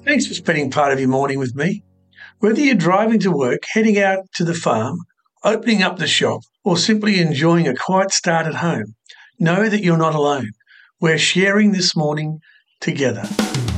Thanks for spending part of your morning with me. Whether you're driving to work, heading out to the farm, opening up the shop, or simply enjoying a quiet start at home, know that you're not alone. We're sharing this morning together.